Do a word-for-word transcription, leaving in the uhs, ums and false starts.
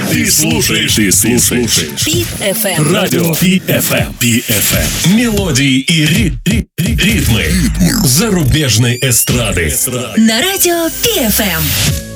Ты слушаешь, ты слушаешь Пит эф эм. Радио Пит эф эм. Пит эф эм. Мелодии и ри- ри- ри- ритмы зарубежной эстрады. На радио Пит эф эм.